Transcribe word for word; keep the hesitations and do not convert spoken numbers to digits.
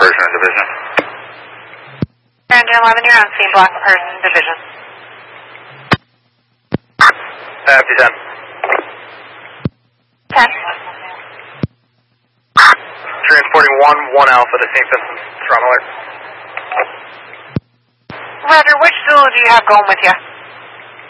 Persian Division. Brandon eleven, you're on scene, Black Persian Division. After ten. ten. Transporting one, one Alpha to Saint Vincent's. Tron alert. Roger, which Zulu do you have going with you?